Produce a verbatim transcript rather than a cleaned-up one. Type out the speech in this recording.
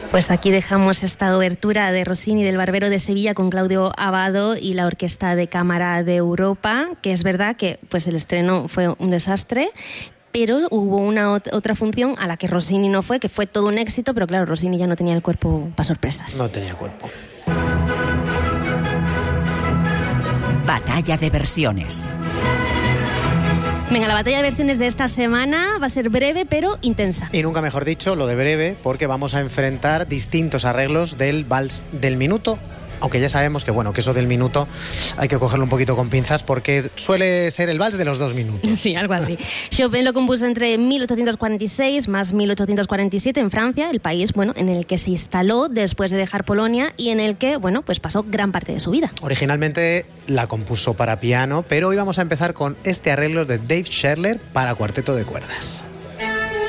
Pues aquí dejamos esta obertura de Rossini del Barbero de Sevilla con Claudio Abbado y la Orquesta de Cámara de Europa, que es verdad que pues el estreno fue un desastre, pero hubo una ot- otra función a la que Rossini no fue, que fue todo un éxito, pero claro, Rossini ya no tenía el cuerpo para sorpresas. No tenía cuerpo. Batalla de versiones. Venga, la batalla de versiones de esta semana va a ser breve pero intensa. Y nunca mejor dicho, lo de breve, porque vamos a enfrentar distintos arreglos del vals del minuto. Aunque ya sabemos que bueno, que eso del minuto hay que cogerlo un poquito con pinzas porque suele ser el vals de los dos minutos. Sí, algo así. Chopin lo compuso entre mil ochocientos cuarenta y seis más mil ochocientos cuarenta y siete en Francia, el país bueno, en el que se instaló después de dejar Polonia y en el que bueno, pues pasó gran parte de su vida. Originalmente la compuso para piano, pero hoy vamos a empezar con este arreglo de Dave Scherler para cuarteto de cuerdas.